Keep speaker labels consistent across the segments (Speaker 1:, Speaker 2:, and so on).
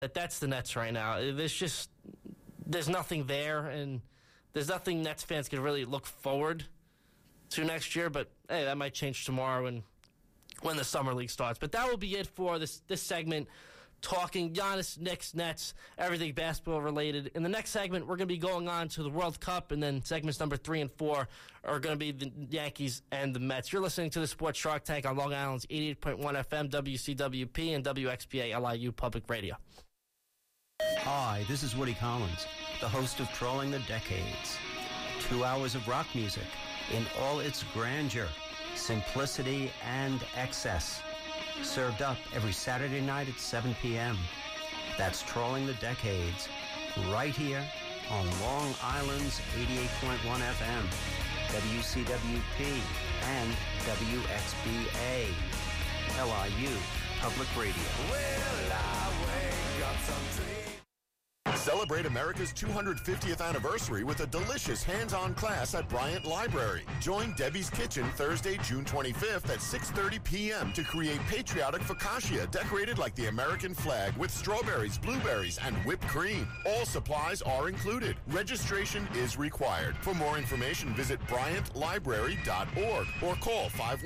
Speaker 1: That's the Nets right now. There's nothing there, and there's nothing Nets fans can really look forward to next year. But hey, that might change tomorrow when the summer league starts. But that will be it for this segment. Talking Giannis, Knicks, Nets, everything basketball related. In the next segment, we're going to be going on to the World Cup, and then segments number 3 and 4 are going to be the Yankees and the Mets. You're listening to the Sports Shark Tank on Long Island's 88.1 FM, WCWP, and WXPA LIU Public Radio.
Speaker 2: Hi, this is Woody Collins, the host of Trolling the Decades. 2 hours of rock music in all its grandeur, simplicity, and excess. Served up every Saturday night at 7 p.m. That's Trolling the Decades, right here on Long Island's 88.1 FM, WCWP, and WXBA, LIU Public Radio.
Speaker 3: Will I wake up some dream? Celebrate America's 250th anniversary with a delicious hands-on class at Bryant Library. Join Debbie's Kitchen Thursday, June 25th at 6:30 p.m. to create patriotic focaccia decorated like the American flag with strawberries, blueberries, and whipped cream. All supplies are included. Registration is required. For more information, visit bryantlibrary.org or call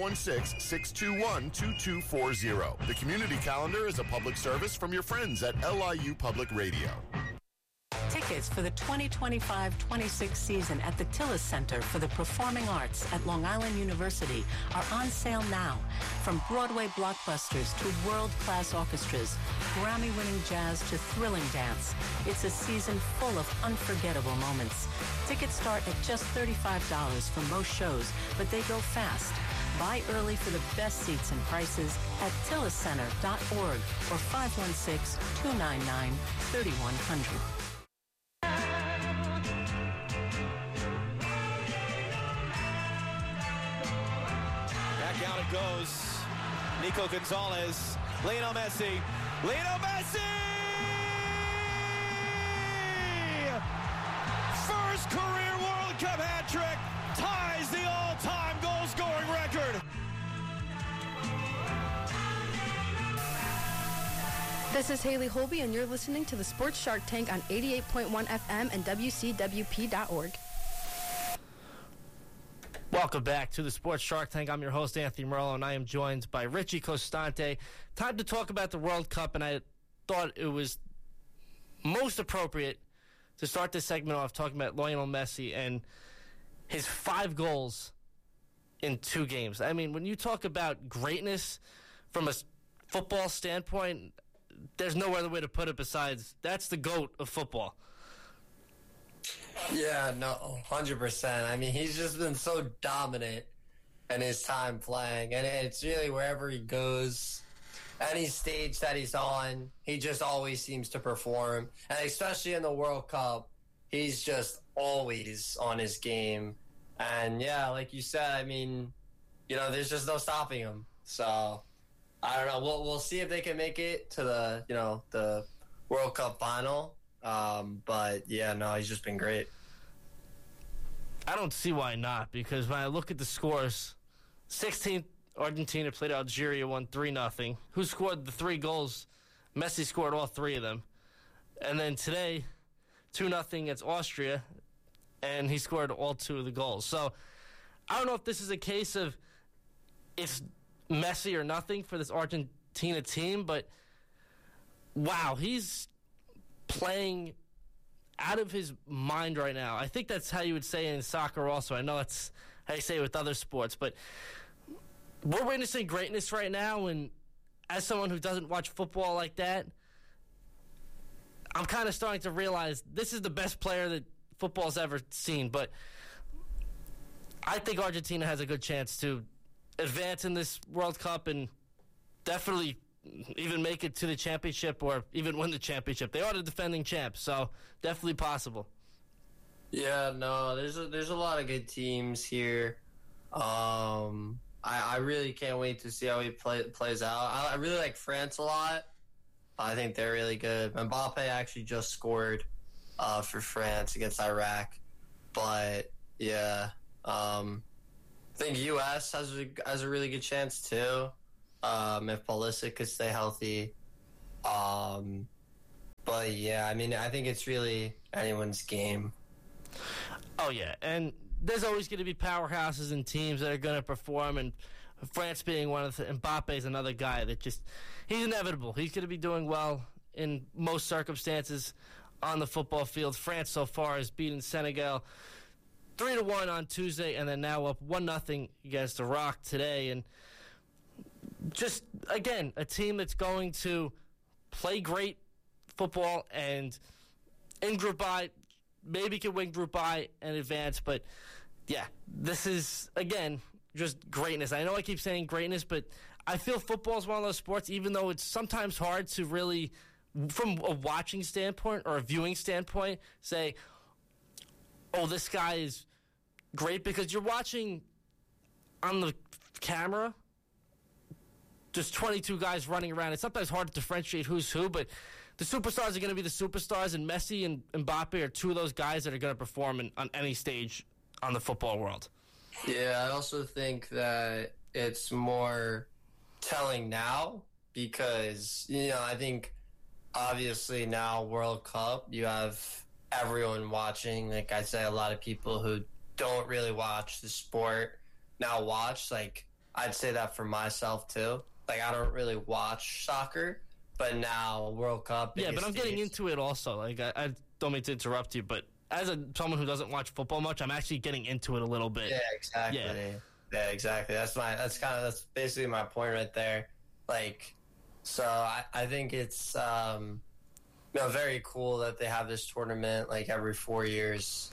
Speaker 3: 516-621-2240. The community calendar is a public service from your friends at LIU Public Radio.
Speaker 4: Tickets for the 2025-26 season at the Tillis Center for the Performing Arts at Long Island University are on sale now. From Broadway blockbusters to world-class orchestras, Grammy-winning jazz to thrilling dance, it's a season full of unforgettable moments. Tickets start at just $35 for most shows, but they go fast. Buy early for the best seats and prices at tilliscenter.org or 516-299-3100.
Speaker 5: Out it goes. Nico Gonzalez. Lionel Messi. Lionel Messi! First career World Cup hat trick. Ties the all-time goal-scoring record.
Speaker 6: This is Haley Holby, and you're listening to the Sports Shark Tank on 88.1 FM and WCWP.org.
Speaker 1: Welcome back to the Sports Shark Tank. I'm your host, Anthony Merlo, and I am joined by Richie Costante. Time to talk about the World Cup, and I thought it was most appropriate to start this segment off talking about Lionel Messi and his 5 goals in 2 games. I mean, when you talk about greatness from a football standpoint, there's no other way to put it besides that's the GOAT of football.
Speaker 7: Yeah, no, 100%. I mean, he's just been so dominant in his time playing, and it's really wherever he goes, any stage that he's on, he just always seems to perform. And especially in the World Cup, he's just always on his game. And yeah, like you said, I mean, you know, there's just no stopping him. So I don't know. We'll see if they can make it to the World Cup final. But yeah, no, he's just been great.
Speaker 1: I don't see why not, because when I look at the scores, 16th Argentina played Algeria, won 3-0. Who scored the 3 goals? Messi scored all 3 of them. And then today, 2-0 against Austria, and he scored all 2 of the goals. So I don't know if this is a case of it's Messi or nothing for this Argentina team, but wow, he's playing out of his mind right now. I think that's how you would say it in soccer also. I know that's how you say it with other sports, but we're witnessing greatness right now, and as someone who doesn't watch football like that, I'm kind of starting to realize this is the best player that football's ever seen, but I think Argentina has a good chance to advance in this World Cup and definitely even make it to the championship or even win the championship. They are the defending champs, so definitely possible.
Speaker 7: Yeah, no, there's a lot of good teams here. I really can't wait to see how he plays out. I really like France a lot. I think they're really good. Mbappe actually just scored for France against Iraq. But, yeah, I think U.S. has a really good chance, too. If Pulisic could stay healthy. But yeah, I mean, I think it's really anyone's game.
Speaker 1: Oh, yeah. And there's always going to be powerhouses and teams that are going to perform, and France being one of them. Mbappe is another guy that just, he's inevitable. He's going to be doing well in most circumstances on the football field. France so far has beaten Senegal 3-1 on Tuesday, and then now up 1-0 against Iraq today. And just, again, a team that's going to play great football and in Group I, maybe can win Group I and advance. But, yeah, this is, again, just greatness. I know I keep saying greatness, but I feel football is one of those sports, even though it's sometimes hard to really, from a watching standpoint or a viewing standpoint, say, oh, this guy is great, because you're watching on the camera just 22 guys running around. It's sometimes hard to differentiate who's who, but the superstars are going to be the superstars, and Messi and Mbappe are two of those guys that are going to perform on any stage on the football world.
Speaker 7: Yeah, I also think that it's more telling now because, I think obviously now World Cup, you have everyone watching. Like I say, a lot of people who don't really watch the sport now watch. Like, I'd say that for myself too. Like, I don't really watch soccer, but now World Cup.
Speaker 1: Yeah, but I'm getting into it also. Like, I don't mean to interrupt you, but as someone who doesn't watch football much, I'm actually getting into it a little bit.
Speaker 7: Yeah, exactly. Yeah, exactly. That's basically my point right there. Like, so I think it's very cool that they have this tournament like every 4 years.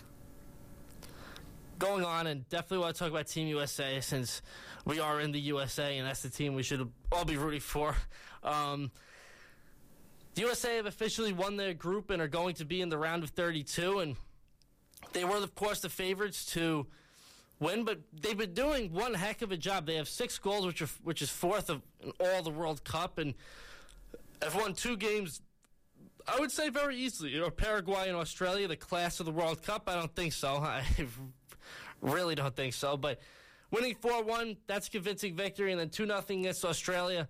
Speaker 1: Going on, and definitely want to talk about Team USA since we are in the USA, and that's the team we should all be rooting for. The USA have officially won their group and are going to be in the round of 32, and they were, of course, the favorites to win, but they've been doing one heck of a job. They have 6 goals, which is fourth in all the World Cup, and have won 2 games, I would say, very easily. Paraguay and Australia, the class of the World Cup, I don't think so. I really don't think so, but winning 4-1, that's a convincing victory, and then 2-0 against Australia.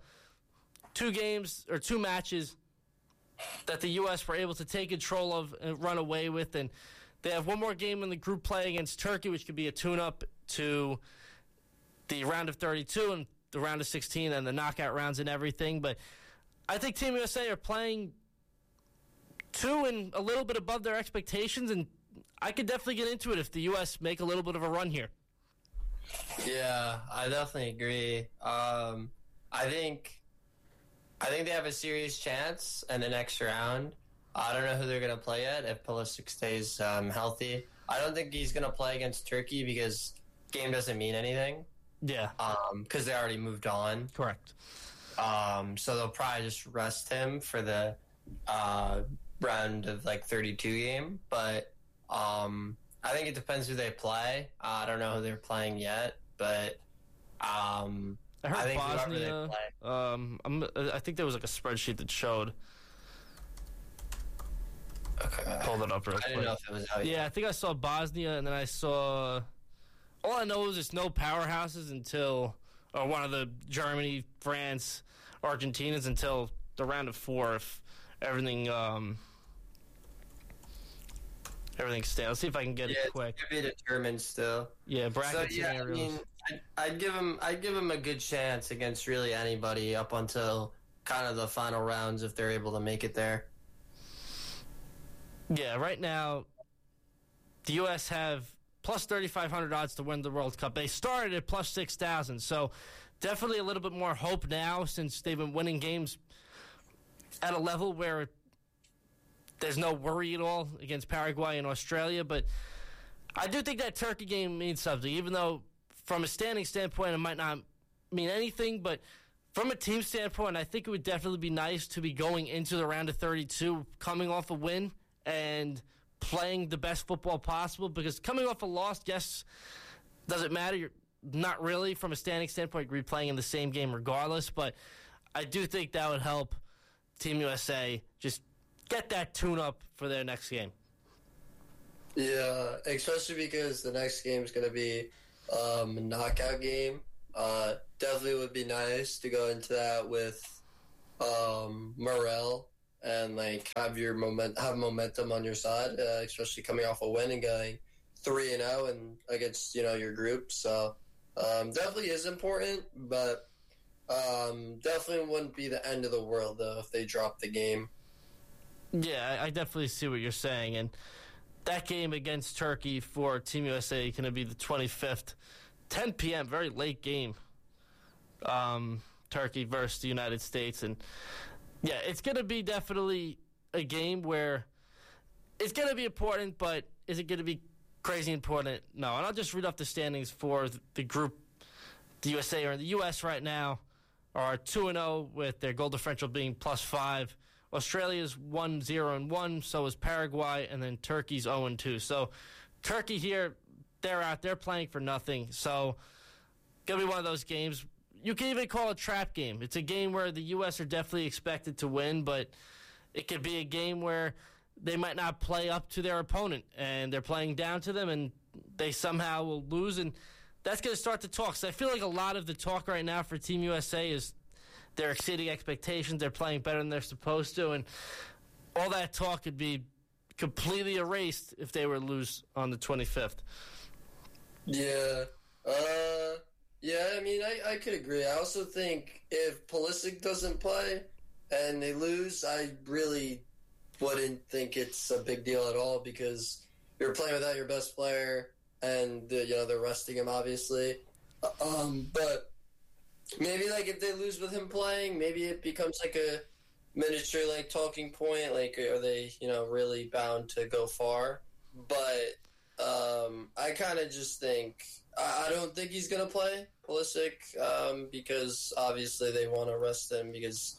Speaker 1: 2 matches that the U.S. were able to take control of and run away with, and they have one more game in the group play against Turkey, which could be a tune-up to the round of 32 and the round of 16 and the knockout rounds and everything. But I think Team USA are playing to and a little bit above their expectations, and I could definitely get into it if the U.S. make a little bit of a run here.
Speaker 7: Yeah, I definitely agree. I think they have a serious chance in the next round. I don't know who they're going to play yet if Pulisic stays healthy. I don't think he's going to play against Turkey because game doesn't mean anything.
Speaker 1: Yeah.
Speaker 7: Because they already moved on.
Speaker 1: Correct.
Speaker 7: So they'll probably just rest him for the round of 32 game. But I think it depends who they play. I don't know who they're playing yet, but
Speaker 1: I heard Bosnia. I think there was a spreadsheet that showed.
Speaker 7: Okay.
Speaker 1: Pulled it up real quick.
Speaker 7: I didn't know if it was out yet.
Speaker 1: Yeah, I think I saw Bosnia, and then I saw. All I know is it's no powerhouses until, or one of the Germany, France, Argentinas until the round of 4 if everything. Everything stays. Let's see if I can get it quick.
Speaker 7: It's going to be determined still.
Speaker 1: Yeah, bracket scenarios.
Speaker 7: I'd give him a good chance against really anybody up until kind of the final rounds if they're able to make it there.
Speaker 1: Yeah, right now, the U.S. have plus 3,500 odds to win the World Cup. They started at plus 6,000, so definitely a little bit more hope now since they've been winning games at a level where there's no worry at all against Paraguay and Australia. But I do think that Turkey game means something, even though from a standing standpoint it might not mean anything. But from a team standpoint, I think it would definitely be nice to be going into the round of 32, coming off a win and playing the best football possible. Because coming off a loss, yes, does it matter? You're not really. From a standing standpoint, you're playing in the same game regardless. But I do think that would help Team USA just get that tune-up for their next game.
Speaker 7: Yeah, especially because the next game is going to be a knockout game. Definitely would be nice to go into that with Morel and like have momentum on your side, especially coming off a win and going 3-0 and against your group. So definitely is important, but definitely wouldn't be the end of the world though if they drop the game.
Speaker 1: Yeah, I definitely see what you're saying, and that game against Turkey for Team USA is going to be the 25th, 10 p.m., very late game. Turkey versus the United States, and yeah, it's going to be definitely a game where it's going to be important, but is it going to be crazy important? No. And I'll just read off the standings for the group. The USA are in the U.S. right now are 2-0 with their goal differential being +5. Australia's 1-0-1, so is Paraguay, and then Turkey's 0-2. So Turkey here, they're out, they're playing for nothing. So gonna be one of those games. You can even call it a trap game. It's a game where the U.S. are definitely expected to win, but it could be a game where they might not play up to their opponent, and they're playing down to them, and they somehow will lose, and that's going to start the talk. So I feel like a lot of the talk right now for Team USA is they're exceeding expectations, they're playing better than they're supposed to, and all that talk could be completely erased if they were to lose on the 25th.
Speaker 7: Yeah. Yeah, I mean, I could agree. I also think if Pulisic doesn't play and they lose, I really wouldn't think it's a big deal at all because you're playing without your best player and, they're resting him, obviously. But maybe, if they lose with him playing, maybe it becomes, a miniature, talking point. Are they, really bound to go far? But I kind of just think I don't think he's going to play Pulisic because obviously they want to rest him because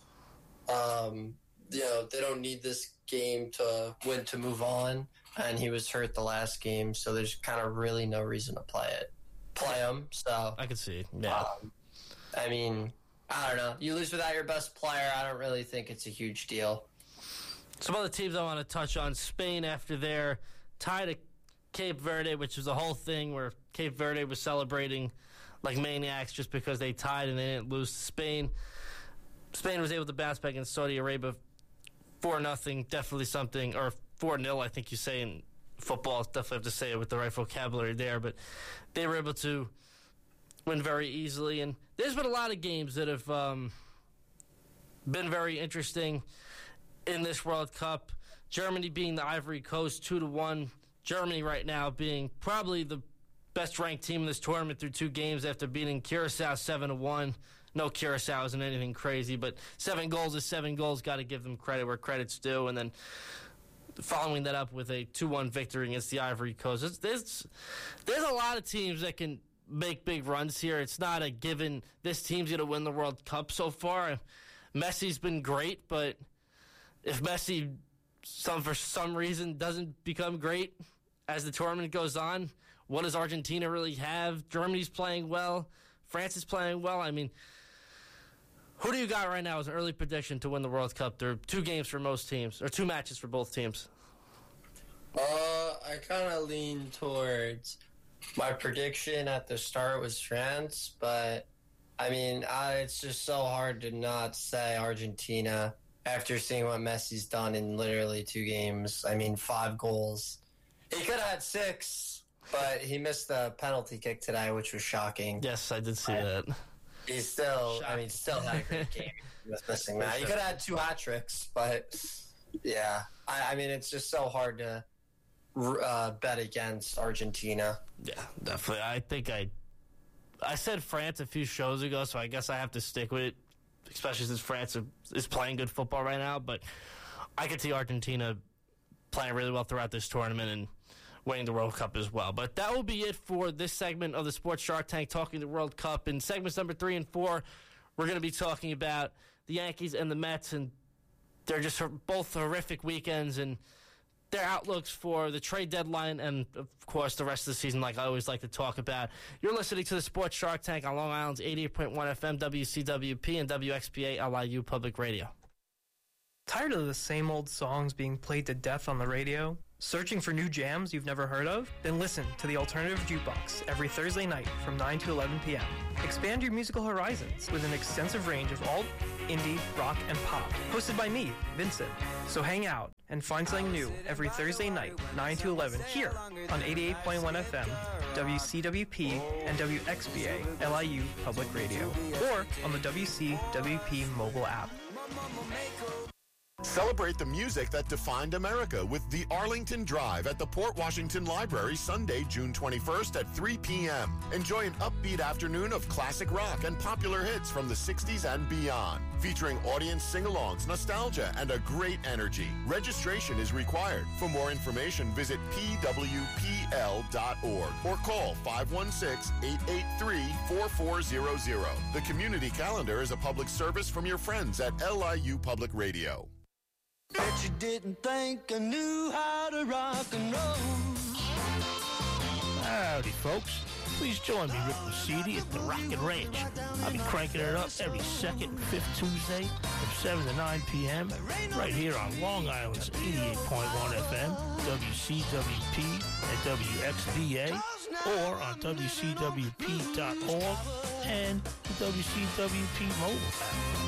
Speaker 7: they don't need this game to win to move on, and he was hurt the last game, so there's kind of really no reason to play him. So
Speaker 1: I could see it. Yeah.
Speaker 7: I mean, I don't know. You lose without your best player. I don't really think it's a huge deal.
Speaker 1: Some other teams I want to touch on: Spain after their tie to Cape Verde, which was a whole thing where Cape Verde was celebrating like maniacs just because they tied and they didn't lose to Spain. Spain was able to bounce back in Saudi Arabia 4-0, definitely something, or 4-0, I think you say in football. Definitely have to say it with the right vocabulary there, but they were able to win very easily. And there's been a lot of games that have been very interesting in this World Cup. Germany being the Ivory Coast 2-1. Germany right now being probably the best-ranked team in this tournament through 2 games after beating Curacao 7-1. No, Curacao isn't anything crazy, but 7 goals is 7 goals. Got to give them credit where credit's due. And then following that up with a 2-1 victory against the Ivory Coast. There's a lot of teams that can make big runs here. It's not a given this team's going to win the World Cup so far. Messi's been great, but if Messi for some reason doesn't become great as the tournament goes on, what does Argentina really have? Germany's playing well. France is playing well. I mean, who do you got right now as an early prediction to win the World Cup? There are 2 games for most teams, or 2 matches for both teams.
Speaker 7: I kind of lean towards my prediction at the start was France, but I mean, it's just so hard to not say Argentina after seeing what Messi's done in literally 2 games. I mean, 5 goals. He could have had 6, but he missed the penalty kick today, which was shocking.
Speaker 1: Yes, I did see that.
Speaker 7: He's still had a great game. He was missing that. He could have had 2 hat tricks, but yeah. I mean, it's just so hard to bet against Argentina.
Speaker 1: Yeah, definitely. I think I said France a few shows ago, so I guess I have to stick with it, especially since France is playing good football right now. But I could see Argentina playing really well throughout this tournament and winning the World Cup as well. But that will be it for this segment of the Sports Shark Tank, talking the World Cup. In segments number 3 and 4, we're going to be talking about the Yankees and the Mets, and they're just both horrific weekends and their outlooks for the trade deadline and, of course, the rest of the season, like I always like to talk about. You're listening to the Sports Shark Tank on Long Island's 88.1 FM, WCWP, and WXPA LIU Public Radio.
Speaker 8: Tired of the same old songs being played to death on the radio? Searching for new jams you've never heard of? Then listen to the Alternative Jukebox every Thursday night from 9 to 11 p.m. Expand your musical horizons with an extensive range of alt, indie, rock, and pop. Hosted by me, Vincent. So hang out and find something new every Thursday night, 9 to 11, here on 88.1 FM, WCWP, and WXBA, LIU Public Radio, or on the WCWP mobile app.
Speaker 3: Celebrate the music that defined America with the Arlington Drive at the Port Washington Library Sunday, June 21st at 3 p.m. Enjoy an upbeat afternoon of classic rock and popular hits from the 60s and beyond, featuring audience sing-alongs, nostalgia, and a great energy. Registration is required. For more information, visit pwpl.org or call 516-883-4400. The community calendar is a public service from your friends at LIU Public Radio.
Speaker 9: Bet you didn't think I knew how to rock and roll.
Speaker 10: Howdy, folks. Please join me, Rick Lucidi, at the Rockin' Ranch. I'll be cranking it up every second and fifth Tuesday from 7 to 9 p.m. right here on Long Island's 88.1 FM, WCWP, and WXDA, or on WCWP.org and the WCWP mobile app.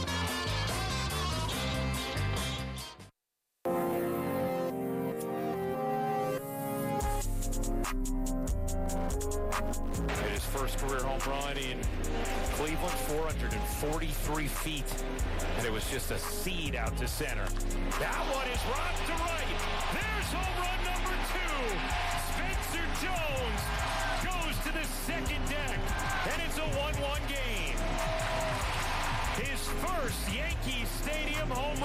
Speaker 5: His first career home run in Cleveland, 443 feet. And it was just a seed out to center. That one is rocked to right. There's home run number 2. Spencer Jones goes to the second deck. And it's a 1-1 game. His first Yankee Stadium home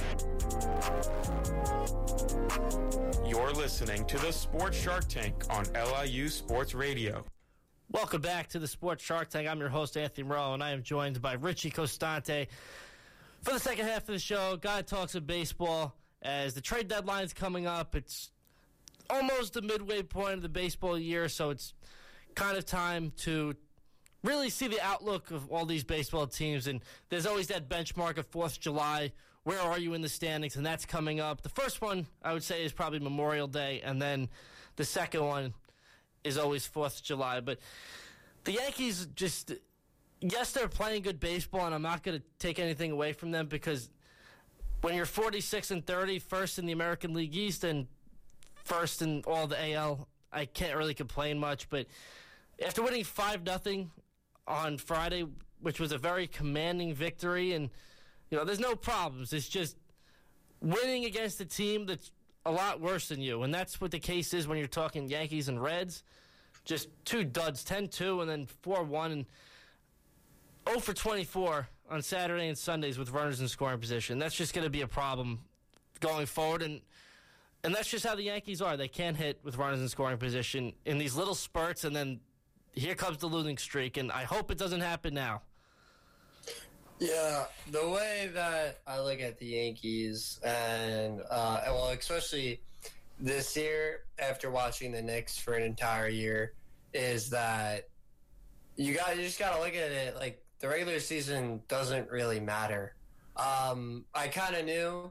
Speaker 5: run.
Speaker 11: You're listening to the Sports Shark Tank on LIU Sports Radio.
Speaker 1: Welcome back to the Sports Shark Tank. I'm your host, Anthony Morello, and I am joined by Richie Costante for the second half of the show. Guy talks of baseball as the trade deadline's coming up. It's almost the midway point of the baseball year, so it's kind of time to really see the outlook of all these baseball teams. And there's always that benchmark of 4th of July. Where are you in the standings? And that's coming up. The first one, I would say, is probably Memorial Day, and then the second one is always 4th of July. But the Yankees just, yes, they're playing good baseball, and I'm not going to take anything away from them because when you're 46-30, first in the American League East and first in all the AL, I can't really complain much. But after winning 5-0 on Friday, which was a very commanding victory, and you know, there's no problems. It's just winning against a team that's a lot worse than you. And that's what the case is when you're talking Yankees and Reds. Just 2 duds, 10-2 and then 4-1. And 0 for 24 on Saturday and Sundays with runners in scoring position. That's just going to be a problem going forward. And that's just how the Yankees are. They can't hit with runners in scoring position in these little spurts. And then here comes the losing streak. And I hope it doesn't happen now.
Speaker 7: Yeah, the way that I look at the Yankees, and well, especially this year after watching the Knicks for an entire year, is that you just got to look at it like the regular season doesn't really matter. I kind of knew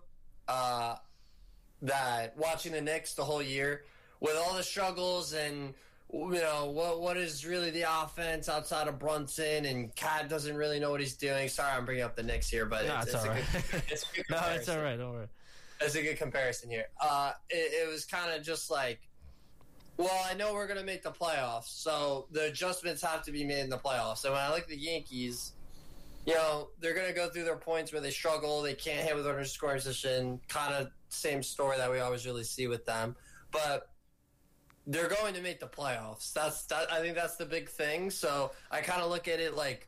Speaker 7: that watching the Knicks the whole year with all the struggles and you know, what is really the offense outside of Brunson, and Cat doesn't really know what he's doing. Sorry, I'm bringing up the Knicks here, but it's
Speaker 1: all right.
Speaker 7: It's a good
Speaker 1: no, it's all right. Don't worry.
Speaker 7: It's a good comparison here. It was kind of just like, well, I know we're going to make the playoffs, so the adjustments have to be made in the playoffs. So when I look at the Yankees, you know, they're going to go through their points where they struggle. They can't hit with runners in scoring position. Kind of same story that we always really see with them. But they're going to make the playoffs. I think that's the big thing. So I kind of look at it like,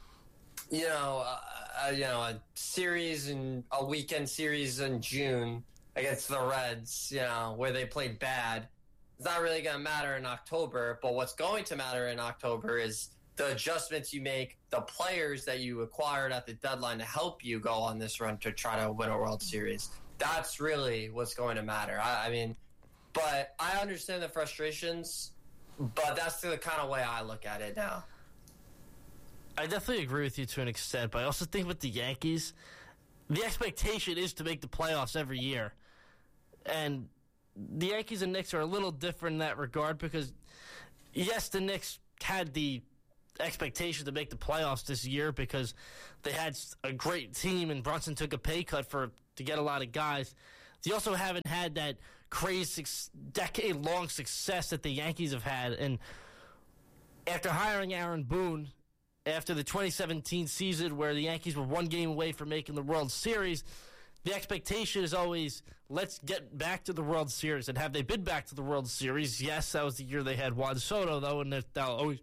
Speaker 7: a series and a weekend series in June against the Reds, where they played bad. It's not really going to matter in October, but what's going to matter in October is the adjustments you make, the players that you acquired at the deadline to help you go on this run to try to win a World Series. That's really what's going to matter. But I understand the frustrations, but that's the kind of way I look at it now.
Speaker 1: I definitely agree with you to an extent, but I also think with the Yankees, the expectation is to make the playoffs every year. And the Yankees and Knicks are a little different in that regard because, yes, the Knicks had the expectation to make the playoffs this year because they had a great team and Brunson took a pay cut to get a lot of guys. They also haven't had that crazy decade-long success that the Yankees have had. And after hiring Aaron Boone, after the 2017 season where the Yankees were one game away from making the World Series, the expectation is always, let's get back to the World Series. And have they been back to the World Series? Yes, that was the year they had Juan Soto, though, and that'll always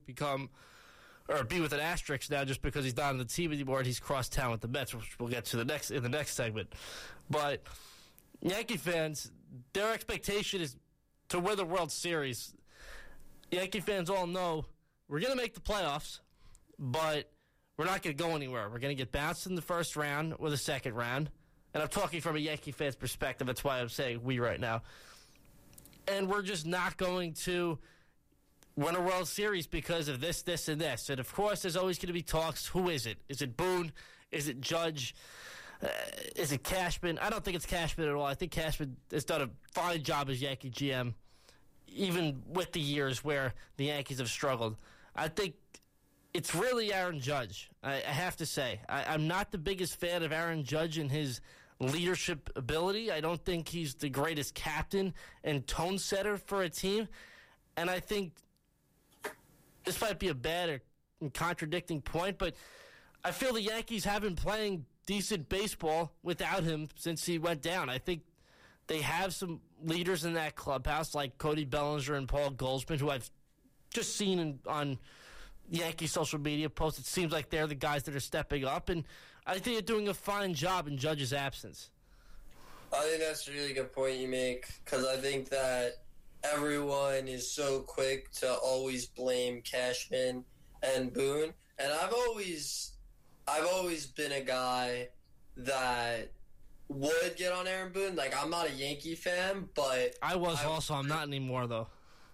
Speaker 1: be with an asterisk now just because he's not on the team anymore and he's crossed town with the Mets, which we'll get to in the next segment. But Yankee fans, their expectation is to win the World Series. Yankee fans all know we're going to make the playoffs, but we're not going to go anywhere. We're going to get bounced in the first round or the second round. And I'm talking from a Yankee fan's perspective. That's why I'm saying we right now. And we're just not going to win a World Series because of this, this, and this. And, of course, there's always going to be talks. Who is it? Is it Boone? Is it Judge? Is it Cashman? I don't think it's Cashman at all. I think Cashman has done a fine job as Yankee GM, even with the years where the Yankees have struggled. I think it's really Aaron Judge, I have to say. I'm not the biggest fan of Aaron Judge and his leadership ability. I don't think he's the greatest captain and tone setter for a team. And I think this might be a bad or contradicting point, but I feel the Yankees have been playing decent baseball without him since he went down. I think they have some leaders in that clubhouse like Cody Bellinger and Paul Goldschmidt, who I've just seen on Yankee social media posts. It seems like they're the guys that are stepping up, and I think they're doing a fine job in Judge's absence.
Speaker 7: I think that's a really good point you make, because I think that everyone is so quick to always blame Cashman and Boone, and I've always been a guy that would get on Aaron Boone. Like, I'm not a Yankee fan, but
Speaker 1: I'm not anymore though.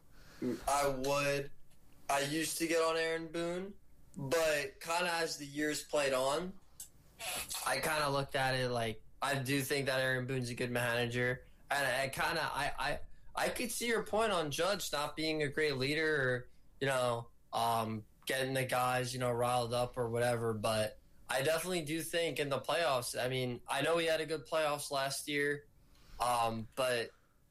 Speaker 7: I used to get on Aaron Boone, but kind of as the years played on, I kind of looked at it like, I do think that Aaron Boone's a good manager, and I could see your point on Judge not being a great leader or, getting the guys, riled up or whatever, but I definitely do think in the playoffs, I mean, I know he had a good playoffs last year, but,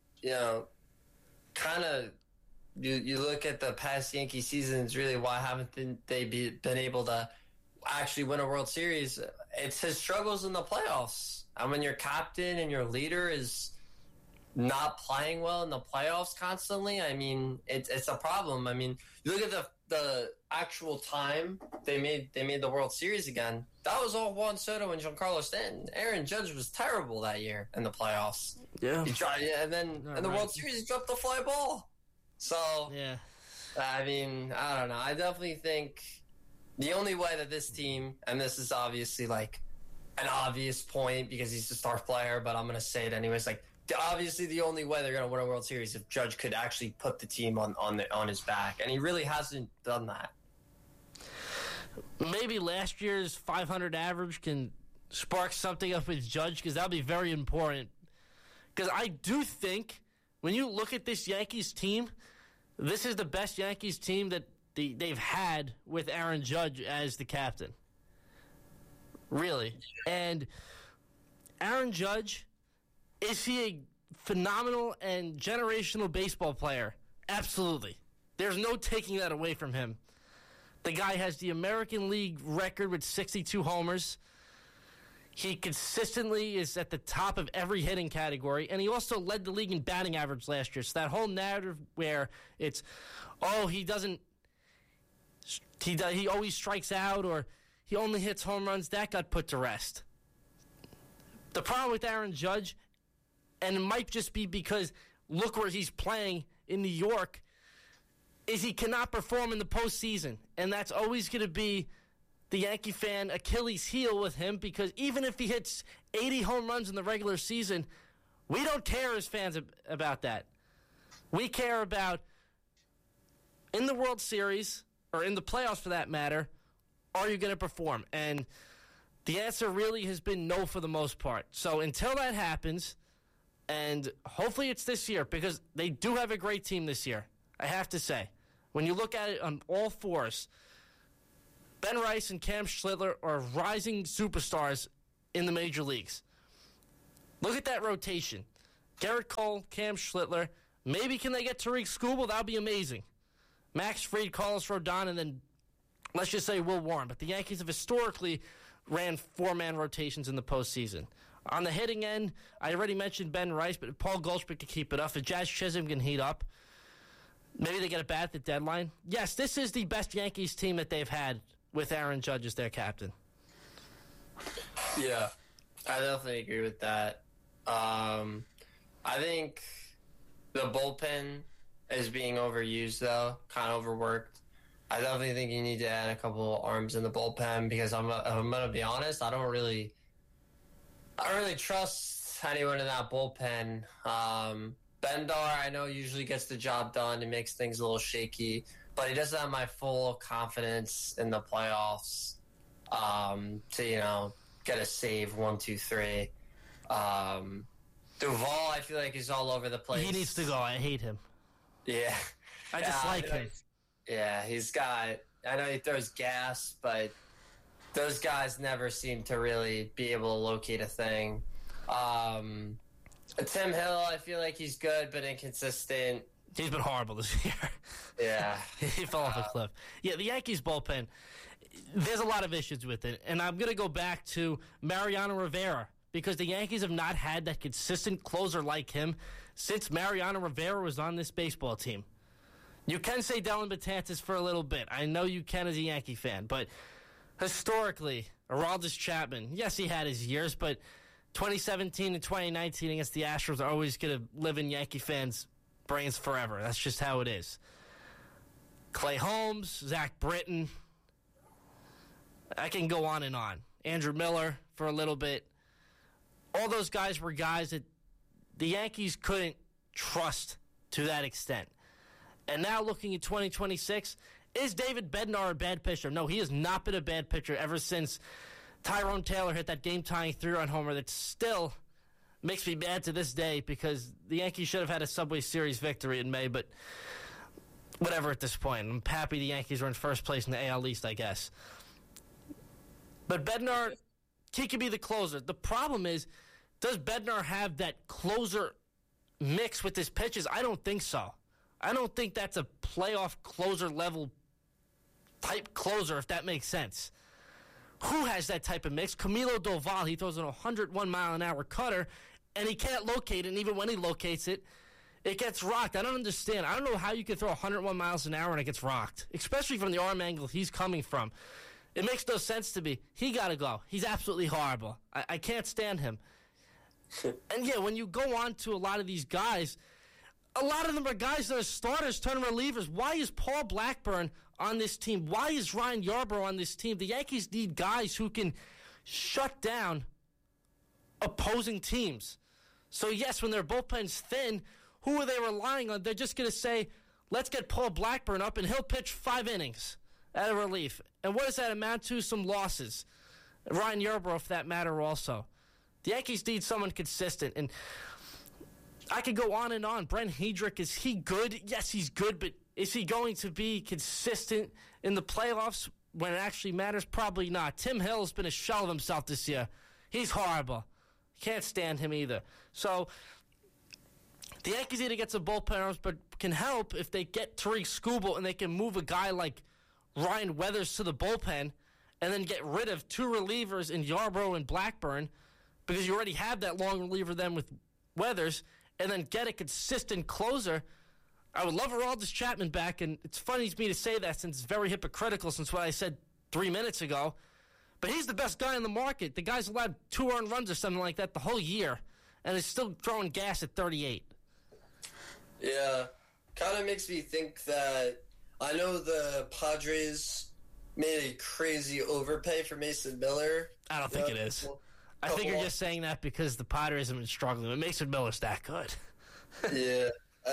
Speaker 7: kind of, you look at the past Yankee seasons, really, why haven't they been able to actually win a World Series? It's his struggles in the playoffs. And when your captain and your leader is not playing well in the playoffs constantly, I mean, it's a problem. I mean, you look at the actual time they made the World Series again. That was all Juan Soto and Giancarlo Stanton. Aaron Judge was terrible that year in the playoffs.
Speaker 1: Yeah.
Speaker 7: And then in the World Series, he dropped the fly ball. So,
Speaker 1: yeah.
Speaker 7: I mean, I don't know. I definitely think the only way that this team, and this is obviously like an obvious point because he's the star player, but I'm going to say it anyways, like, obviously the only way they're going to win a World Series if Judge could actually put the team on his back, and he really hasn't done that.
Speaker 1: Maybe last year's 500 average can spark something up with Judge, because that'll be very important. Because I do think when you look at this Yankees team, this is the best Yankees team that they've had with Aaron Judge as the captain. Really. And Aaron Judge, is he a phenomenal and generational baseball player? Absolutely. There's no taking that away from him. The guy has the American League record with 62 homers. He consistently is at the top of every hitting category, and he also led the league in batting average last year. So that whole narrative where it's, he always strikes out or he only hits home runs, that got put to rest. The problem with Aaron Judge, and it might just be because look where he's playing in New York, is he cannot perform in the postseason. And that's always going to be the Yankee fan Achilles heel with him, because even if he hits 80 home runs in the regular season, we don't care as fans about that. We care about, in the World Series, or in the playoffs for that matter, are you going to perform? And the answer really has been no for the most part. So until that happens, And hopefully it's this year because they do have a great team this year, I have to say. When you look at it on all fours, Ben Rice and Cam Schlittler are rising superstars in the major leagues. Look at that rotation. Garrett Cole, Cam Schlittler. Maybe can they get Tariq Skubal? That would be amazing. Max Fried, Carlos Rodon, and then let's just say Will Warren. But the Yankees have historically ran four-man rotations in the postseason. On the hitting end, I already mentioned Ben Rice, but if Paul Goldschmidt can keep it up, if Jazz Chisholm can heat up, maybe they get a bat at the deadline. Yes, this is the best Yankees team that they've had with Aaron Judge as their captain.
Speaker 7: Yeah, I definitely agree with that. I think the bullpen is being overused, though, kind of overworked. I definitely think you need to add a couple arms in the bullpen because I'm going to be honest, I don't really trust anyone in that bullpen. Bendar, I know, usually gets the job done and makes things a little shaky, but he doesn't have my full confidence in the playoffs to, get a save 1, 2, 3. Duvall, I feel like he's all over the place.
Speaker 1: He needs to go. I hate him.
Speaker 7: Yeah.
Speaker 1: I just like him.
Speaker 7: Yeah, I know he throws gas, but those guys never seem to really be able to locate a thing. Tim Hill, I feel like he's good, but inconsistent.
Speaker 1: He's been horrible this year.
Speaker 7: Yeah.
Speaker 1: He fell off a cliff. Yeah, the Yankees bullpen, there's a lot of issues with it. And I'm going to go back to Mariano Rivera because the Yankees have not had that consistent closer like him since Mariano Rivera was on this baseball team. You can say Dellin Betances for a little bit. I know you can as a Yankee fan, but historically, Aroldis Chapman, yes, he had his years, but 2017 and 2019 against the Astros are always going to live in Yankee fans' brains forever. That's just how it is. Clay Holmes, Zach Britton. I can go on and on. Andrew Miller for a little bit. All those guys were guys that the Yankees couldn't trust to that extent. And now looking at 2026, is David Bednar a bad pitcher? No, he has not been a bad pitcher ever since Tyrone Taylor hit that game-tying 3-run homer that still makes me mad to this day because the Yankees should have had a Subway Series victory in May, but whatever at this point. I'm happy the Yankees are in first place in the AL East, I guess. But Bednar, he could be the closer. The problem is, does Bednar have that closer mix with his pitches? I don't think so. I don't think that's a playoff closer level type closer, if that makes sense. Who has that type of mix? Camilo Doval, he throws a 101-mile-an-hour cutter, and he can't locate it, and even when he locates it, it gets rocked. I don't understand. I don't know how you can throw 101 miles an hour and it gets rocked, especially from the arm angle he's coming from. It makes no sense to me. He got to go. He's absolutely horrible. I can't stand him. And, yeah, when you go on to a lot of these guys, a lot of them are guys that are starters, turning relievers. Why is Paul Blackburn on this team? Why is Ryan Yarbrough on this team? The Yankees need guys who can shut down opposing teams. So, yes, when their bullpen's thin, who are they relying on? They're just going to say, let's get Paul Blackburn up, and he'll pitch 5 innings out of relief. And what does that amount to? Some losses. Ryan Yarbrough, for that matter, also. The Yankees need someone consistent, and I could go on and on. Brent Hedrick, is he good? Yes, he's good, but is he going to be consistent in the playoffs when it actually matters? Probably not. Tim Hill's been a shell of himself this year. He's horrible. Can't stand him either. So the Yankees need to get some bullpen arms, but can help if they get Tariq Skubal and they can move a guy like Ryan Weathers to the bullpen and then get rid of 2 relievers in Yarbrough and Blackburn because you already have that long reliever then with Weathers, and then get a consistent closer. I would love Aroldis Chapman back, and it's funny to me to say that since it's very hypocritical since what I said 3 minutes ago. But he's the best guy in the market. The guy's allowed 2 earned runs or something like that the whole year, and is still throwing gas at 38.
Speaker 7: Yeah, kind of makes me think that I know the Padres made a crazy overpay for Mason Miller.
Speaker 1: I don't think it is. I think you're just saying that because the Padres have been struggling. But Mason Miller's that good.
Speaker 7: Yeah,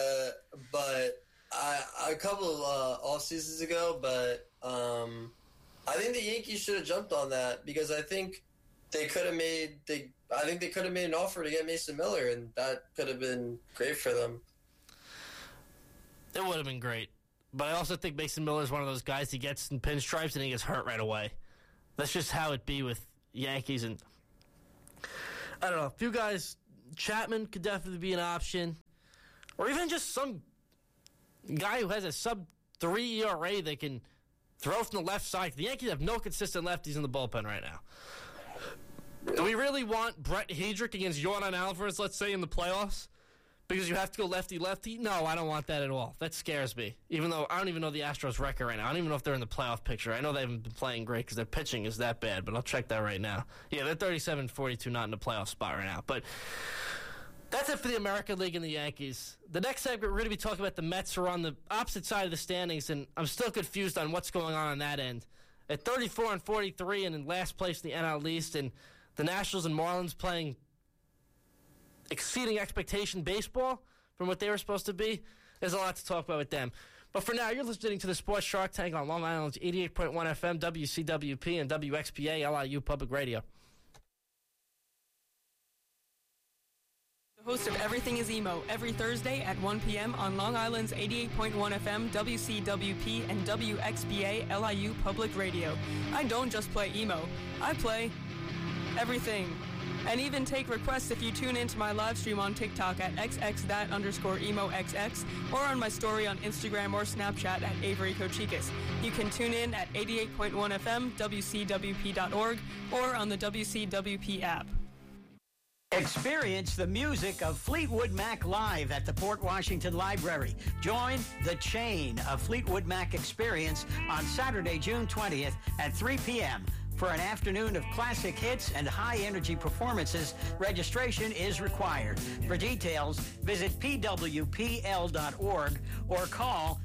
Speaker 7: but a couple of off seasons ago, but I think the Yankees should have jumped on that because I think they could have made I think they could have made an offer to get Mason Miller, and that could have been great for them.
Speaker 1: It would have been great. But I also think Mason Miller is one of those guys, he gets in pinstripes and he gets hurt right away. That's just how it be with Yankees. And I don't know, a few guys, Chapman could definitely be an option. Or even just some guy who has a sub-3 ERA that can throw from the left side. The Yankees have no consistent lefties in the bullpen right now. Do we really want Brett Hedrick against Yordan Alvarez, let's say, in the playoffs? Because you have to go lefty-lefty? No, I don't want that at all. That scares me. Even though I don't even know the Astros' record right now. I don't even know if they're in the playoff picture. I know they haven't been playing great because their pitching is that bad, but I'll check that right now. Yeah, they're 37-42, not in the playoff spot right now. But that's it for the American League and the Yankees. The next segment, we're going to be talking about the Mets, who are on the opposite side of the standings, and I'm still confused on what's going on that end. At 34-43 and in last place in the NL East, and the Nationals and Marlins playing exceeding expectation baseball from what they were supposed to be. There's a lot to talk about with them. But for now, you're listening to the Sports Shark Tank on Long Island's 88.1 FM, WCWP, and WXPA, LIU Public Radio.
Speaker 12: The host of Everything is Emo every Thursday at 1 p.m. on Long Island's 88.1 FM, WCWP, and WXPA, LIU Public Radio. I don't just play emo. I play everything. And even take requests if you tune into my live stream on TikTok at xx_emoxx or on my story on Instagram or Snapchat at Avery Kochikis. You can tune in at 88.1 FM, WCWP.org, or on the WCWP app.
Speaker 13: Experience the music of Fleetwood Mac live at the Port Washington Library. Join the Chain of Fleetwood Mac experience on Saturday, June 20th at 3 p.m. For an afternoon of classic hits and high-energy performances, registration is required. For details, visit pwpl.org or call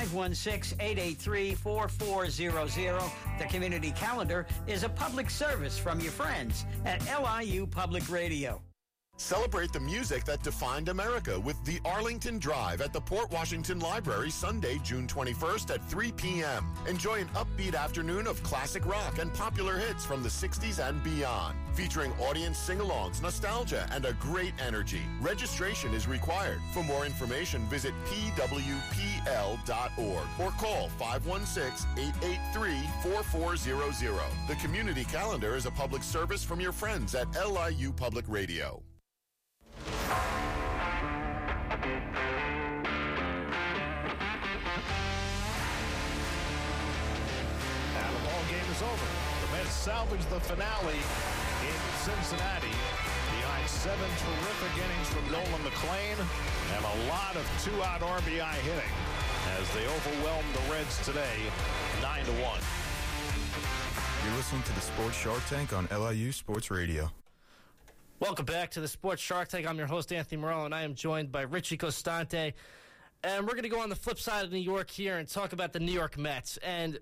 Speaker 13: 516-883-4400. The community calendar is a public service from your friends at LIU Public Radio.
Speaker 3: Celebrate the music that defined America with the Arlington Drive at the Port Washington Library Sunday, June 21st at 3 p.m. Enjoy an upbeat afternoon of classic rock and popular hits from the 60s and beyond, featuring audience sing-alongs, nostalgia, and a great energy. Registration is required. For more information, visit pwpl.org or call 516-883-4400. The community calendar is a public service from your friends at LIU Public Radio.
Speaker 14: And the ball game is over. The Mets salvage the finale in Cincinnati behind 7 terrific innings from Nolan McLean and a lot of 2-out RBI hitting as they overwhelm the Reds today 9-1.
Speaker 15: You're listening to the Sports Shark Tank on LIU Sports Radio.
Speaker 1: Welcome back to the Sports Shark Tank. I'm your host, Anthony Morello, and I am joined by Richie Costante. And we're going to go on the flip side of New York here and talk about the New York Mets. And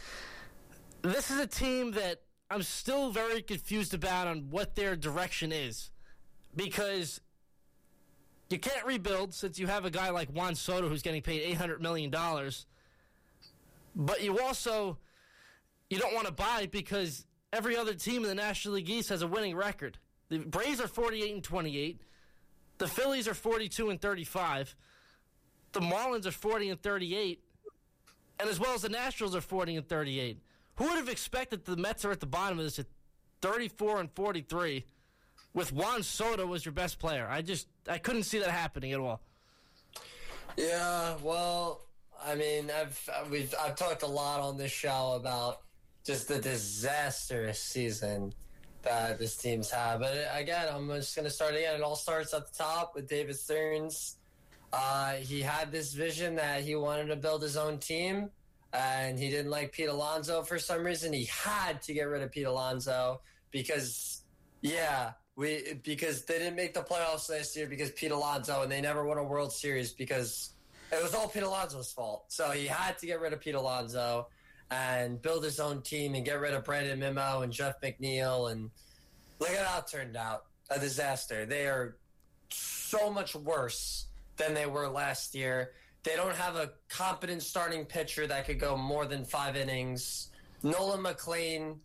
Speaker 1: this is a team that I'm still very confused about on what their direction is. Because you can't rebuild since you have a guy like Juan Soto who's getting paid $800 million. But you don't want to buy because every other team in the National League East has a winning record. The Braves are 48-28. The Phillies are 42-35. The Marlins are 40-38. And as well as the Nationals are 40-38. Who would have expected the Mets are at the bottom of this at 34-43 with Juan Soto as your best player? I couldn't see that happening at all.
Speaker 7: Yeah, well, I mean, I've talked a lot on this show about just the disastrous season that this team's had. But again, I'm just going to start again. It all starts at the top with David Stearns. He had this vision that he wanted to build his own team, and he didn't like Pete Alonso for some reason. He had to get rid of Pete Alonso because they didn't make the playoffs last year because Pete Alonso, and they never won a World Series because it was all Pete Alonso's fault. So he had to get rid of Pete Alonso and build his own team and get rid of Brandon Nimmo and Jeff McNeil. And look at how it turned out. A disaster. They are so much worse than they were last year. They don't have a competent starting pitcher that could go more than 5 innings. Nolan McLean,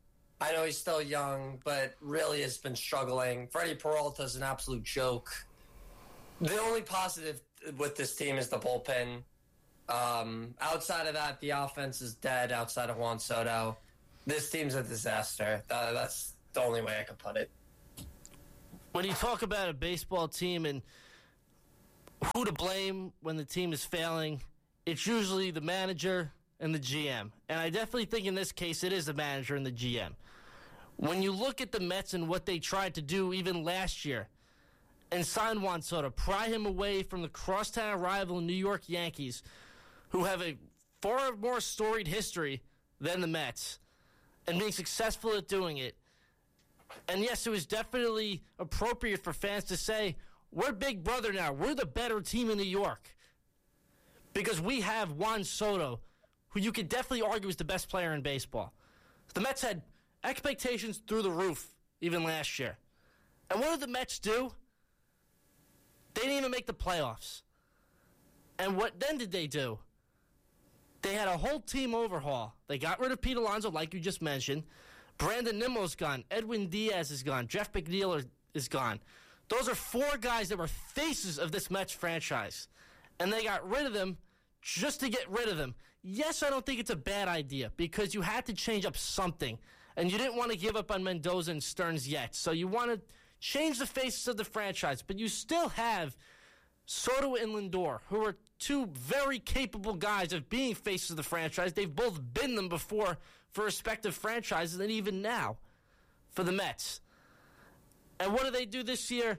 Speaker 7: I know he's still young, but really has been struggling. Freddie Peralta's an absolute joke. The only positive with this team is the bullpen. Outside of that, the offense is dead outside of Juan Soto. This team's a disaster. That's the only way I can put it.
Speaker 1: When you talk about a baseball team and who to blame when the team is failing, it's usually the manager and the GM. And I definitely think in this case it is the manager and the GM. When you look at the Mets and what they tried to do even last year and sign Juan Soto, pry him away from the crosstown rival New York Yankees, who have a far more storied history than the Mets, and being successful at doing it. And yes, it was definitely appropriate for fans to say, we're Big Brother now. We're the better team in New York. Because we have Juan Soto, who you could definitely argue is the best player in baseball. The Mets had expectations through the roof even last year. And what did the Mets do? They didn't even make the playoffs. And what then did they do? They had a whole team overhaul. They got rid of Pete Alonso, like you just mentioned. Brandon Nimmo's gone. Edwin Diaz is gone. Jeff McNeil is gone. Those are 4 guys that were faces of this Mets franchise. And they got rid of them just to get rid of them. Yes, I don't think it's a bad idea because you had to change up something. And you didn't want to give up on Mendoza and Stearns yet. So you want to change the faces of the franchise. But you still have Soto and Lindor, who are 2 very capable guys of being faces of the franchise. They've both been them before for respective franchises and even now for the Mets. And what do they do this year?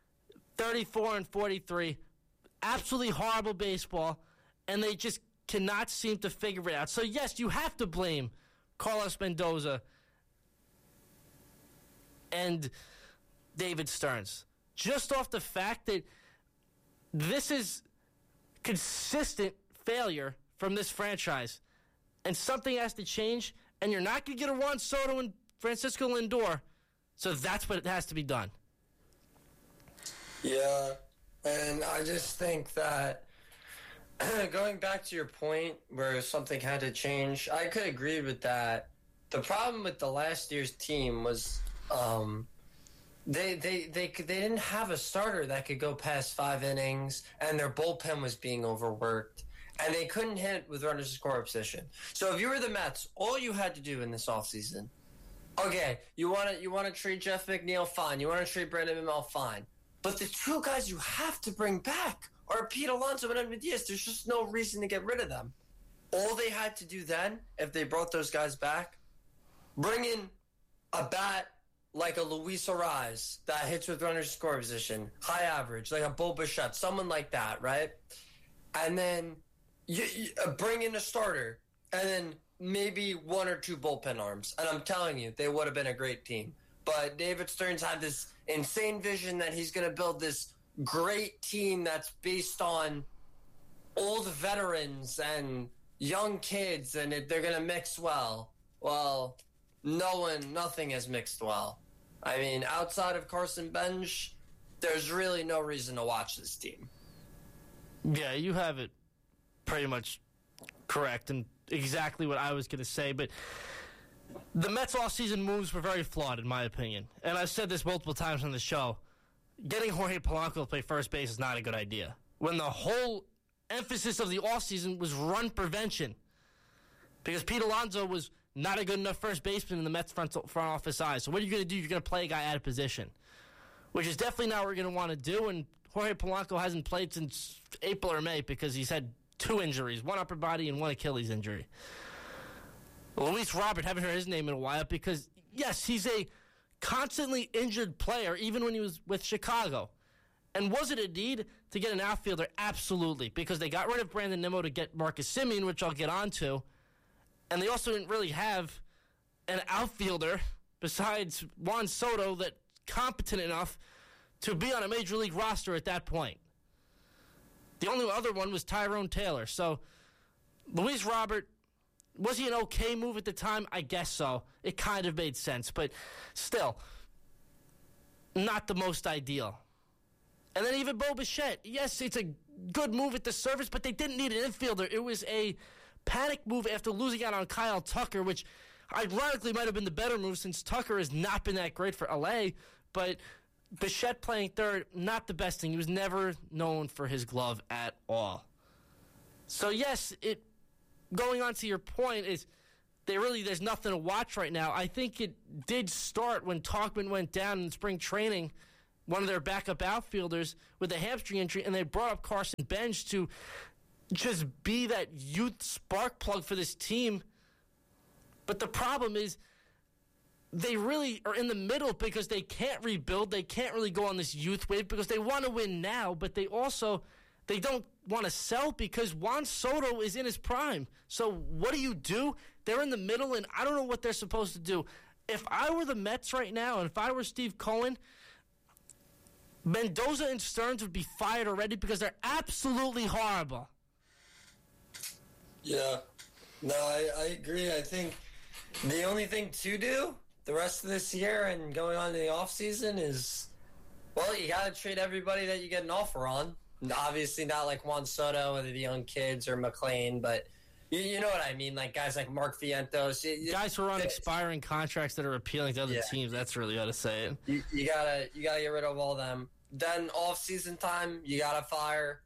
Speaker 1: 34-43. Absolutely horrible baseball. And they just cannot seem to figure it out. So, yes, you have to blame Carlos Mendoza and David Stearns. Just off the fact that this is consistent failure from this franchise. And something has to change. And you're not going to get a Juan Soto and Francisco Lindor. So that's what has to be done.
Speaker 7: Yeah. And I just think that going back to your point where something had to change, I could agree with that. The problem with the last year's team was they didn't have a starter that could go past 5 innings, and their bullpen was being overworked, and they couldn't hit with runners in scoring position. So if you were the Mets, all you had to do in this offseason, okay, you want to trade Jeff McNeil, fine. You want to trade Brandon Nimmo, fine. But the 2 guys you have to bring back are Pete Alonso and Edwin Diaz. There's just no reason to get rid of them. All they had to do then, if they brought those guys back, bring in a bat like a Luis Arraez that hits with runners in scoring position, high average, like a Bo Bichette, someone like that, right? And then you bring in a starter, and then maybe 1 or 2 bullpen arms. And I'm telling you, they would have been a great team. But David Stearns had this insane vision that he's going to build this great team that's based on old veterans and young kids, and they're going to mix well. Well, nothing has mixed well. I mean, outside of Carson Bench, there's really no reason to watch this team.
Speaker 1: Yeah, you have it pretty much correct and exactly what I was going to say. But the Mets offseason moves were very flawed, in my opinion. And I've said this multiple times on the show. Getting Jorge Polanco to play first base is not a good idea. When the whole emphasis of the offseason was run prevention. Because Pete Alonso was not a good enough first baseman in the Mets front office eyes. So what are you going to do? You're going to play a guy out of position, which is definitely not what we're going to want to do. And Jorge Polanco hasn't played since April or May because he's had 2 injuries, 1 upper body and 1 Achilles injury. Luis Robert, haven't heard his name in a while because, yes, he's a constantly injured player even when he was with Chicago. And was it a need to get an outfielder? Absolutely, because they got rid of Brandon Nimmo to get Marcus Semien, which I'll get onto. And they also didn't really have an outfielder besides Juan Soto that's competent enough to be on a major league roster at that point. The only other one was Tyrone Taylor. So Luis Robert, was he an okay move at the time? I guess so. It kind of made sense, but still, not the most ideal. And then even Bo Bichette. Yes, it's a good move at the surface, but they didn't need an infielder. It was a panic move after losing out on Kyle Tucker, which ironically might have been the better move since Tucker has not been that great for LA, but Bichette playing third, not the best thing. He was never known for his glove at all. So yes, going on to your point is there's nothing to watch right now. I think it did start when Talkman went down in spring training, one of their backup outfielders with a hamstring injury, and they brought up Carson Bench to just be that youth spark plug for this team. But the problem is they really are in the middle because they can't rebuild. They can't really go on this youth wave because they want to win now, but they don't want to sell because Juan Soto is in his prime. So what do? They're in the middle, and I don't know what they're supposed to do. If I were the Mets right now, and if I were Steve Cohen, Mendoza and Stearns would be fired already because they're absolutely horrible.
Speaker 7: Yeah. No, I agree. I think the only thing to do the rest of this year and going on to the offseason is, well, you got to trade everybody that you get an offer on. Obviously not like Juan Soto or the young kids or McLean, but you know what I mean, like guys like Mark Vientos.
Speaker 1: Guys who are on expiring contracts that are appealing to other teams, that's really how to say it.
Speaker 7: You gotta get rid of all them. Then off-season time, you gotta fire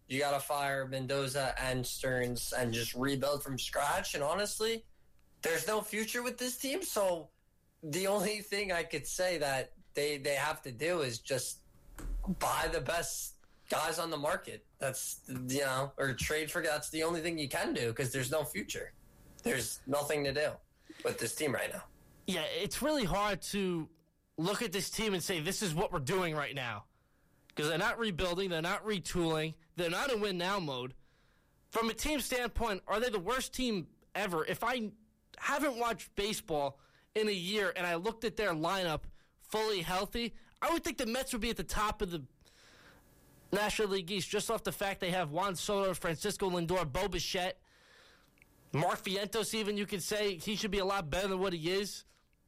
Speaker 7: Mendoza and Stearns and just rebuild from scratch. And honestly, there's no future with this team, so the only thing I could say that they have to do is just buy the best guys on the market. That's, or trade for. That's the only thing you can do because there's no future. There's nothing to do with this team right now.
Speaker 1: Yeah, it's really hard to look at this team and say this is what we're doing right now because they're not rebuilding, they're not retooling, they're not in win now mode. From a team standpoint, are they the worst team ever? If I haven't watched baseball in a year and I looked at their lineup fully healthy, I would think the Mets would be at the top of the National League East just off the fact they have Juan Soto, Francisco Lindor, Bo Bichette, Mark Vientos even, you could say he should be a lot better than what he is.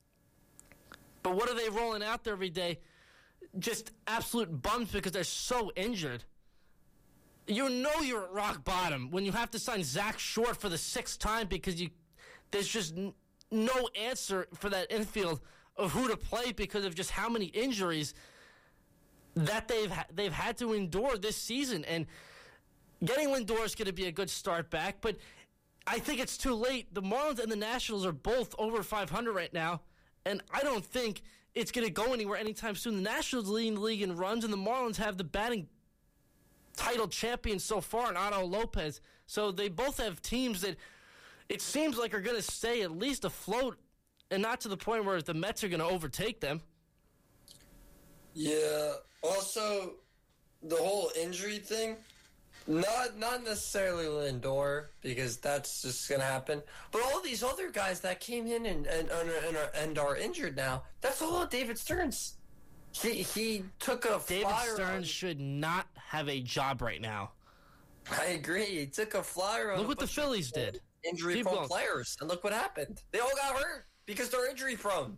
Speaker 1: But what are they rolling out there every day? Just absolute bums because they're so injured. You know you're at rock bottom when you have to sign Zach Short for the 6th time because there's just no answer for that infield of who to play because of just how many injuries that they've had to endure this season. And getting Lindor is going to be a good start back, but I think it's too late. The Marlins and the Nationals are both over 500 right now, and I don't think it's going to go anywhere anytime soon. The Nationals lead the league in runs, and the Marlins have the batting title champion so far in Otto Lopez. So they both have teams that it seems like are going to stay at least afloat and not to the point where the Mets are going to overtake them.
Speaker 7: Yeah. Also, the whole injury thing, not necessarily Lindor, because that's just going to happen, but all these other guys that came in and are injured now, that's all David Stearns. He took a
Speaker 1: David
Speaker 7: flyer.
Speaker 1: Stearns should not have a job right now.
Speaker 7: I agree. He took a flyer on
Speaker 1: Look what the Phillies did.
Speaker 7: Injury-prone players, and look what happened. They all got hurt because they're injury-prone.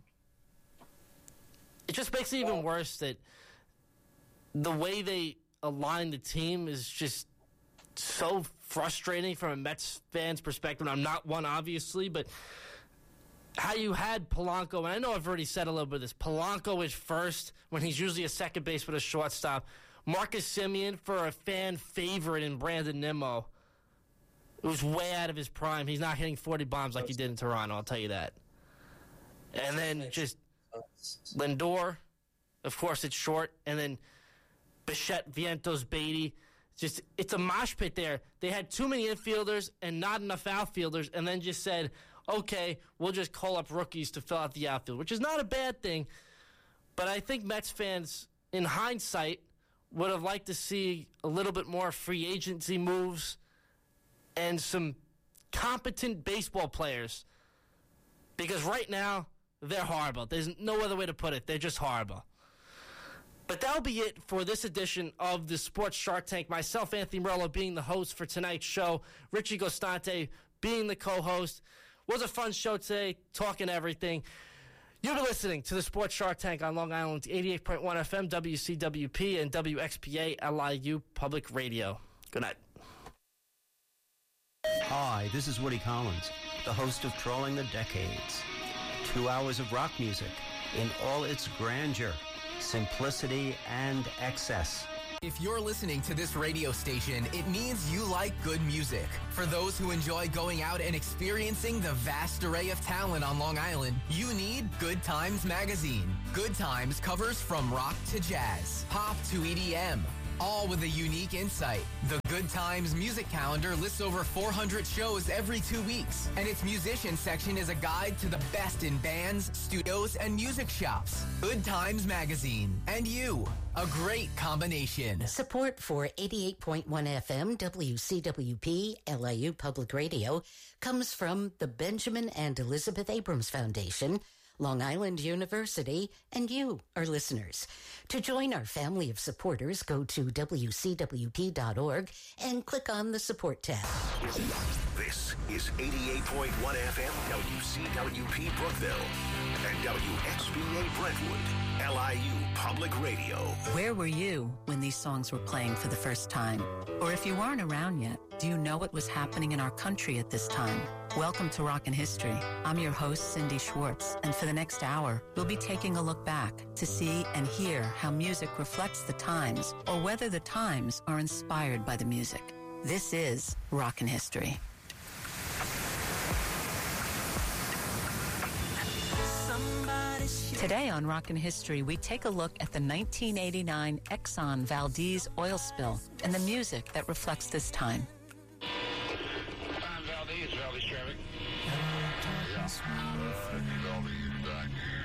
Speaker 1: It just makes it even worse that the way they align the team is just so frustrating from a Mets fan's perspective. I'm not one, obviously, but how you had Polanco, and I know I've already said a little bit of this, Polanco is first when he's usually a second base with a shortstop. Marcus Semien for a fan favorite in Brandon Nimmo. It was way out of his prime. He's not hitting 40 bombs like he did in Toronto, I'll tell you that. And then just Lindor, of course it's short, and then Bichette, Vientos, Beatty. It's a mosh pit there. They had too many infielders and not enough outfielders, and then just said, okay, we'll just call up rookies to fill out the outfield, which is not a bad thing. But I think Mets fans, in hindsight, would have liked to see a little bit more free agency moves and some competent baseball players. Because right now, they're horrible. There's no other way to put it. They're just horrible. But that'll be it for this edition of the Sports Shark Tank. Myself, Anthony Morello, being the host for tonight's show. Richie Gostante being the co-host. Was a fun show today, talking everything. You've been listening to the Sports Shark Tank on Long Island's 88.1 FM, WCWP, and WXPA LIU Public Radio. Good night.
Speaker 2: Hi, this is Woody Collins, the host of Trolling the Decades. 2 hours of rock music in all its grandeur, simplicity, and excess.
Speaker 16: If you're listening to this radio station, it means you like good music. For those who enjoy going out and experiencing the vast array of talent on Long Island, you need Good Times Magazine. Good Times covers from rock to jazz, pop to EDM, all with a unique insight. The Good Times music calendar lists over 400 shows every 2 weeks, and its musician section is a guide to the best in bands, studios, and music shops. Good Times Magazine. And you. A great combination.
Speaker 17: Support for 88.1 FM WCWP LIU Public Radio comes from the Benjamin and Elizabeth Abrams Foundation, Long Island University, and you, our listeners. To join our family of supporters, go to WCWP.org and click on the support tab.
Speaker 18: This is 88.1 FM WCWP Brookville and WXBA Brentwood, LIU Public Radio.
Speaker 4: Where were you when these songs were playing for the first time? Or if you weren't around yet, do you know what was happening in our country at this time? Welcome to Rockin' History. I'm your host, Cindy Schwartz, and for the next hour, we'll be taking a look back to see and hear how music reflects the times, or whether the times are inspired by the music. This is Rockin' History. Today on Rockin' History, we take a look at the 1989 Exxon Valdez oil spill and the music that reflects this time.
Speaker 14: Valdez traffic.